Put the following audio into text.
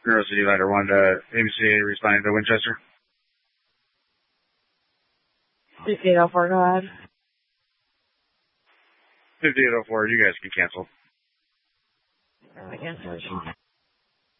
Monroe City Ladder 1 to ABCA responding to Winchester. 5804, go ahead. 5804, you guys can cancel. Cancellation.